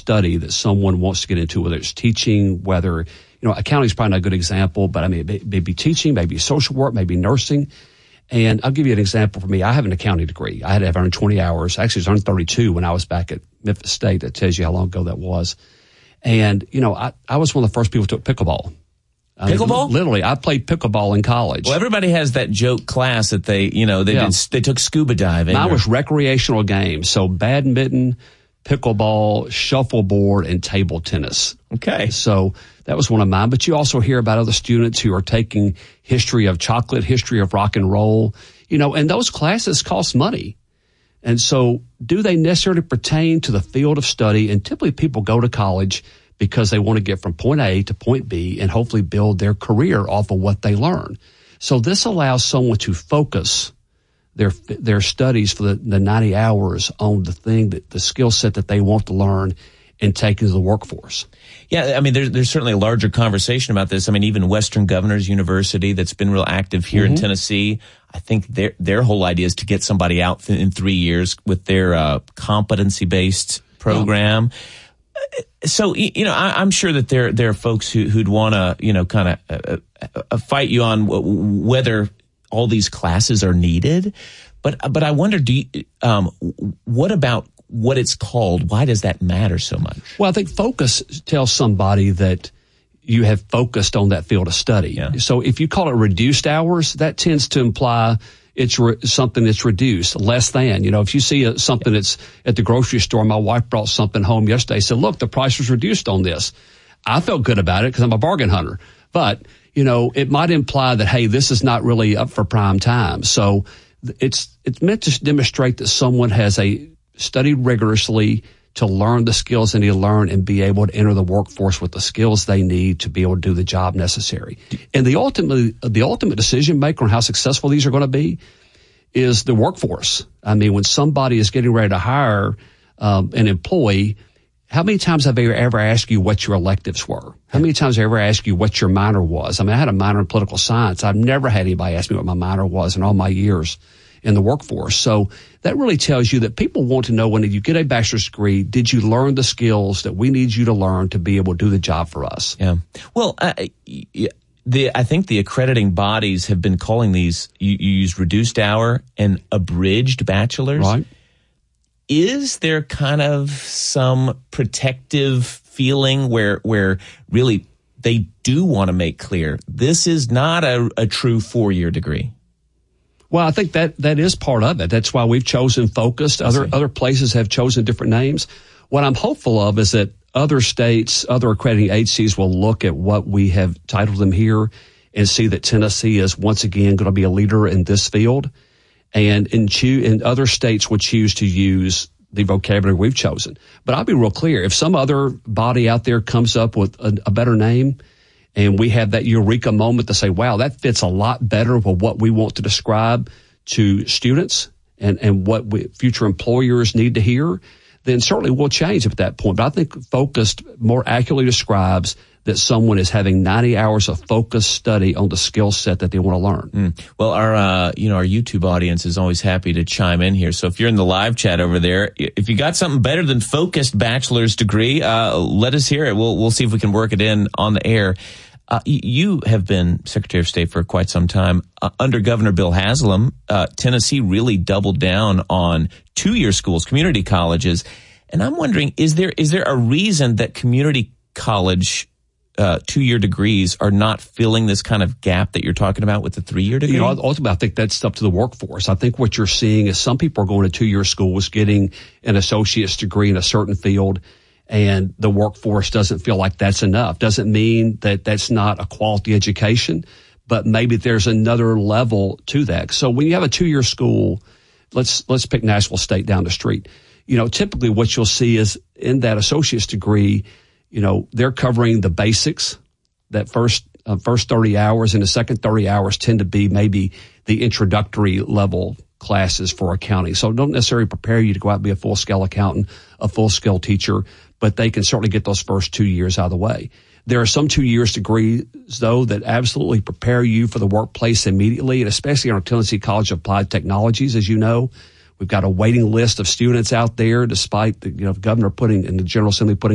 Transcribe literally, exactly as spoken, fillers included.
study that someone wants to get into, whether it's teaching, whether, you know, accounting is probably not a good example, but I mean, it may be teaching, maybe social work, maybe nursing. And I'll give you an example for me. I have an accounting degree. I had to have one hundred twenty hours. Actually, it was one hundred thirty-two when I was back at Memphis State. That tells you how long ago that was. And, you know, I, I was one of the first people who took pickleball. Pickleball? I mean, literally, I played pickleball in college. Well, everybody has that joke class that they, you know, they Yeah. did, they took scuba diving. Mine or- was recreational games. So badminton, pickleball, shuffleboard, and table tennis. Okay. So that was one of mine. But you also hear about other students who are taking history of chocolate, history of rock and roll, you know, and those classes cost money. And so do they necessarily pertain to the field of study? And typically people go to college because they want to get from point A to point B and hopefully build their career off of what they learn. So this allows someone to focus their their studies for the, the ninety hours on the thing, that the skill set that they want to learn and take into the workforce. Yeah, I mean, there's, there's certainly a larger conversation about this. I mean, even Western Governors University, that's been real active here mm-hmm. in Tennessee, I think their their whole idea is to get somebody out th- in three years with their uh, competency-based program. Oh. So, you know, I, I'm sure that there there are folks who, who'd want to, you know, kind of uh, uh, fight you on w- whether all these classes are needed. But but I wonder, do you, um, what about what it's called? Why does that matter so much? Well, I think focus tells somebody that you have focused on that field of study. Yeah. So if you call it reduced hours, that tends to imply it's re- something that's reduced, less than. You know, if you see a, something yeah. that's at the grocery store, my wife brought something home yesterday, said, look, the price was reduced on this. I felt good about it because I'm a bargain hunter. But, you know, it might imply that, hey, this is not really up for prime time. So it's it's meant to demonstrate that someone has a studied rigorously to learn the skills they need to learn and be able to enter the workforce with the skills they need to be able to do the job necessary. And the ultimate, the ultimate decision maker on how successful these are going to be is the workforce. I mean, when somebody is getting ready to hire um, an employee, how many times have they ever asked you what your electives were? How many times have they ever asked you what your minor was? I mean, I had a minor in political science. I've never had anybody ask me what my minor was in all my years in the workforce. So that really tells you that people want to know, when you get a bachelor's degree, did you learn the skills that we need you to learn to be able to do the job for us? Yeah. Well, uh, the I think the accrediting bodies have been calling these, you, you use reduced hour and abridged bachelors. Right. Is there kind of some protective feeling where where really they do want to make clear this is not a, a true four-year degree? Well, I think that that is part of it. That's why we've chosen Focused. Other other places have chosen different names. What I'm hopeful of is that other states, other accrediting agencies will look at what we have titled them here and see that Tennessee is once again going to be a leader in this field. And in, choo- in other states will choose to use the vocabulary we've chosen. But I'll be real clear. If some other body out there comes up with a, a better name and we have that eureka moment to say, wow, that fits a lot better with what we want to describe to students and, and what we, future employers need to hear, then certainly we'll change at that point. But I think Focused more accurately describes that someone is having ninety hours of focused study on the skill set that they want to learn. Mm. Well, our, uh, you know, our YouTube audience is always happy to chime in here. So if you're in the live chat over there, if you got something better than focused bachelor's degree, uh, let us hear it. We'll, we'll see if we can work it in on the air. Uh, you have been Secretary of State for quite some time. Uh, under Governor Bill Haslam, uh, Tennessee really doubled down on two-year schools, community colleges. And I'm wondering, is there, is there a reason that community college Uh, two-year degrees are not filling this kind of gap that you're talking about with the three-year degree? You know, ultimately, I think that's up to the workforce. I think what you're seeing is some people are going to two-year schools, getting an associate's degree in a certain field, and the workforce doesn't feel like that's enough. Doesn't mean that that's not a quality education, but maybe there's another level to that. So when you have a two-year school, let's let's pick Nashville State down the street. You know, typically what you'll see is in that associate's degree, you know, they're covering the basics, that first uh, first thirty hours, and the second thirty hours tend to be maybe the introductory level classes for accounting. So don't necessarily prepare you to go out and be a full-scale accountant, a full-scale teacher, but they can certainly get those first two years out of the way. There are some two-years degrees, though, that absolutely prepare you for the workplace immediately, and especially in our Tennessee College of Applied Technologies, as you know. We've got a waiting list of students out there, despite the, you know, the governor putting, and the General Assembly putting